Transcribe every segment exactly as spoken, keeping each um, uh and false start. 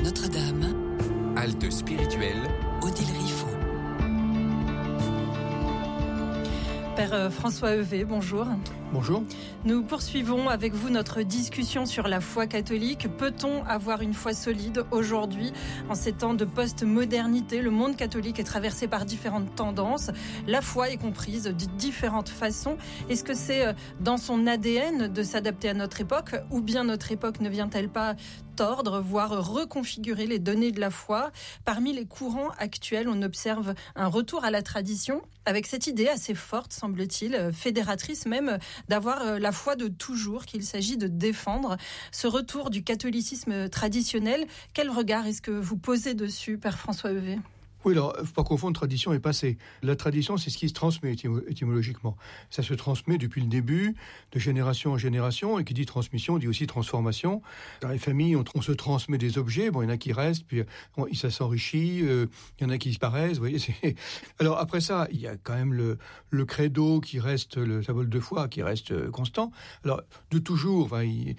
Notre-Dame. Halte spirituelle. Odile Riffaut. Père François Heuvet, bonjour. Bonjour. Nous poursuivons avec vous notre discussion sur la foi catholique. Peut-on avoir une foi solide aujourd'hui, en ces temps de post-modernité? Le monde catholique est traversé par différentes tendances. La foi est comprise de différentes façons. Est-ce que c'est dans son A D N de s'adapter à notre époque, ou bien notre époque ne vient-elle pas tordre, voire reconfigurer les données de la foi? Parmi les courants actuels, on observe un retour à la tradition, avec cette idée assez forte, semble-t-il, fédératrice même, d'avoir la foi de toujours qu'il s'agit de défendre. Ce retour du catholicisme traditionnel, quel regard est-ce que vous posez dessus, Père François Heuvet ? Oui, alors, il ne faut pas confondre tradition et passé. La tradition, c'est ce qui se transmet étymo- étymologiquement. Ça se transmet depuis le début, de génération en génération, et qui dit transmission, dit aussi transformation. Dans les familles, on, on se transmet des objets, bon, il y en a qui restent, puis on, ça s'enrichit, euh, il y en a qui disparaissent, vous voyez. C'est... Alors après ça, il y a quand même le, le credo qui reste, le symbole de foi qui reste euh, constant. Alors, de toujours, enfin, il...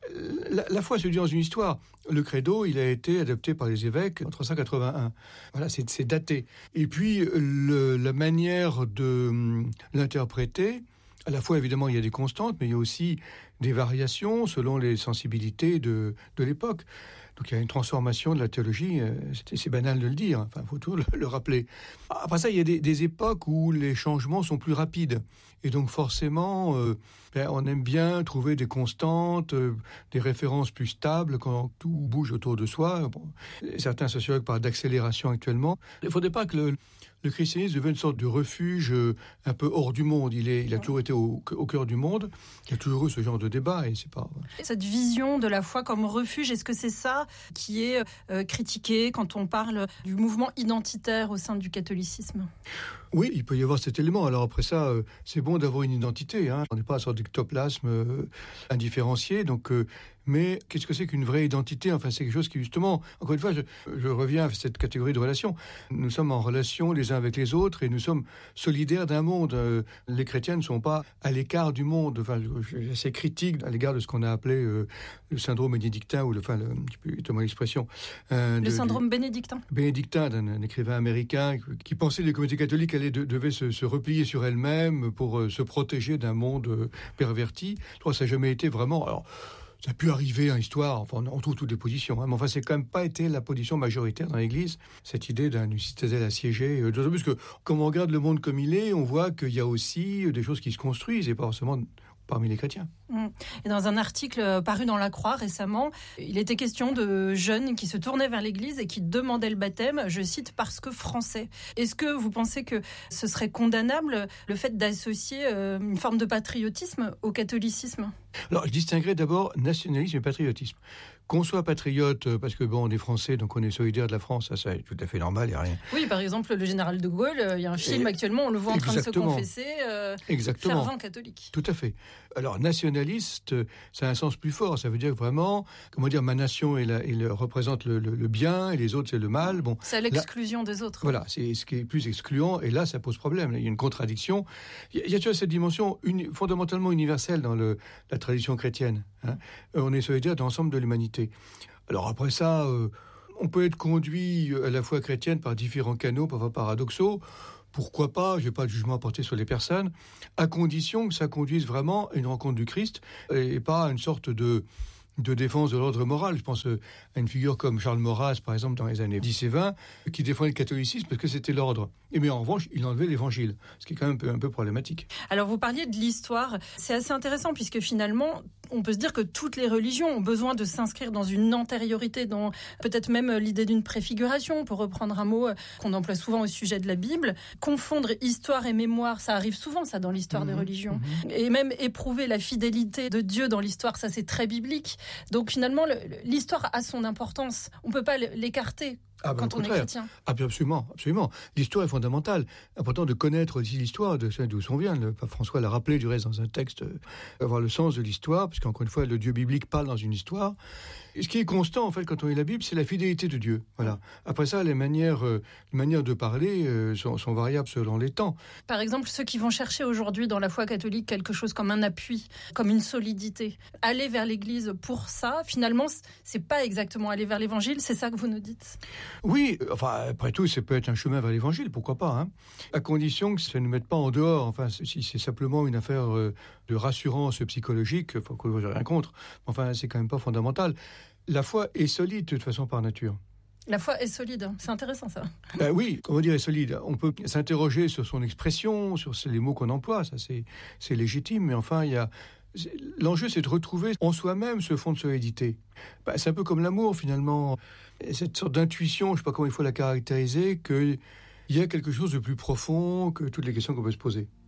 La, la foi se dit dans une histoire. Le credo, il a été adopté par les évêques en trois cent quatre-vingt-un. Voilà, c'est, c'est daté. Et puis, le, la manière de hum, l'interpréter, à la fois, évidemment, il y a des constantes, mais il y a aussi des variations selon les sensibilités de, de l'époque. Donc, il y a une transformation de la théologie. C'est, c'est banal de le dire. Enfin, il faut toujours le, le rappeler. Après ça, il y a des, des époques où les changements sont plus rapides. Et donc, forcément, euh, ben, on aime bien trouver des constantes, euh, des références plus stables quand tout bouge autour de soi. Bon, certains sociologues parlent d'accélération actuellement. Il ne faudrait pas que le, le christianisme devienne une sorte de refuge euh, un peu hors du monde. Il, est, il a toujours été au, au cœur du monde. Il y a toujours eu ce genre de débat. Et c'est pas... Cette vision de la foi comme refuge, est-ce que c'est ça qui est euh, critiqué quand on parle du mouvement identitaire au sein du catholicisme ? Oui, il peut y avoir cet élément. Alors après ça, euh, c'est bon d'avoir une identité. Hein. On n'est pas un sorte d'ectoplasme euh, indifférencié. Donc, euh, mais qu'est-ce que c'est qu'une vraie identité ? Enfin, c'est quelque chose qui, justement, encore une fois, je, je reviens à cette catégorie de relations. Nous sommes en relation les uns avec les autres et nous sommes solidaires d'un monde. Euh, les chrétiens ne sont pas à l'écart du monde. Enfin, je suis assez critique à l'égard de ce qu'on a appelé euh, le syndrome bénédictin, ou le, enfin, le, justement l'expression. Euh, le de, syndrome du, bénédictin. Bénédictin, d'un, d'un écrivain américain qui pensait que les communautés catholiques allaient, de, devaient se, se replier sur elles-mêmes pour euh, se protéger d'un monde euh, perverti. Je crois que ça n'a jamais été vraiment... Alors, ça a pu arriver en histoire, enfin, on trouve toutes les positions, hein, mais enfin, c'est quand même pas été la position majoritaire dans l'Église, cette idée d'une citadelle assiégée. Euh, d'autant plus que, comme on regarde le monde comme il est, on voit qu'il y a aussi des choses qui se construisent, et pas forcément parmi les chrétiens. Et dans un article paru dans La Croix récemment, il était question de jeunes qui se tournaient vers l'Église et qui demandaient le baptême, je cite, parce que français. Est-ce que vous pensez que ce serait condamnable, le fait d'associer une forme de patriotisme au catholicisme ? Alors, je distinguerais d'abord nationalisme et patriotisme. Qu'on soit patriote, parce que bon, on est français, donc on est solidaire de la France, ça, c'est tout à fait normal, il n'y a rien. Oui, par exemple, le général de Gaulle, il y a un film et actuellement, on le voit en train exactement. de se confesser, euh, exactement. fervent catholique. Tout à fait. Alors, nationaliste, ça a un sens plus fort, ça veut dire vraiment, comment dire, ma nation est la, est le, représente le, le, le bien, et les autres, c'est le mal. Bon, c'est à l'exclusion là, des autres. Voilà, c'est ce qui est plus excluant, et là, ça pose problème. Il y a une contradiction. Il y a, il y a tu vois, cette dimension uni, fondamentalement universelle dans le, la tradition chrétienne. Hein. On est solidaire de l'ensemble de l'humanité. Alors après ça, euh, on peut être conduit à la foi chrétienne par différents canaux, parfois paradoxaux. Pourquoi pas ? Je n'ai pas de jugement à porter sur les personnes, à condition que ça conduise vraiment à une rencontre du Christ et pas à une sorte de... de défense de l'ordre moral. Je pense à une figure comme Charles Maurras, par exemple, dans les années dix et vingt, qui défendait le catholicisme parce que c'était l'ordre. Et mais en revanche, il enlevait l'évangile, ce qui est quand même un peu, un peu problématique. Alors, vous parliez de l'histoire. C'est assez intéressant puisque finalement, on peut se dire que toutes les religions ont besoin de s'inscrire dans une antériorité, dans peut-être même l'idée d'une préfiguration, pour reprendre un mot qu'on emploie souvent au sujet de la Bible. Confondre histoire et mémoire, ça arrive souvent, ça, dans l'histoire mmh, des religions. Mmh. Et même éprouver la fidélité de Dieu dans l'histoire, ça, c'est très biblique. Donc finalement, le, l'histoire a son importance. On ne peut pas l'écarter ah ben, quand on est chrétien. Absolument, absolument. L'histoire est fondamentale. Important de connaître aussi l'histoire, de d'où on vient. Le pape François l'a rappelé du reste dans un texte, euh, avoir le sens de l'histoire, parce qu'encore une fois, le Dieu biblique parle dans une histoire. Ce qui est constant, en fait, quand on lit la Bible, c'est la fidélité de Dieu. Voilà. Après ça, les manières, euh, les manières de parler euh, sont, sont variables selon les temps. Par exemple, ceux qui vont chercher aujourd'hui dans la foi catholique quelque chose comme un appui, comme une solidité, aller vers l'Église pour ça, finalement, c'est pas exactement aller vers l'Évangile, c'est ça que vous nous dites? Oui, euh, enfin, après tout, ça peut être un chemin vers l'Évangile, pourquoi pas, hein, à condition que ça ne mette pas en dehors. Enfin, si c'est simplement une affaire euh, de rassurance psychologique, faut que j'ai rien contre. Enfin, c'est quand même pas fondamental. La foi est solide de toute façon par nature. La foi est solide, c'est intéressant ça. Ben oui, comment dire est solide. On peut s'interroger sur son expression, sur les mots qu'on emploie, ça c'est, c'est légitime, mais enfin, il y a... l'enjeu c'est de retrouver en soi-même ce fond de solidité. Ben, c'est un peu comme l'amour finalement, cette sorte d'intuition, je ne sais pas comment il faut la caractériser, qu'il y a quelque chose de plus profond que toutes les questions qu'on peut se poser.